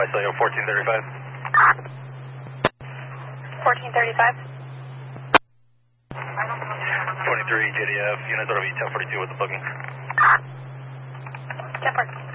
tell you 1435. 1435. 23 JDF, units out of E 1042 with the booking. 10-4.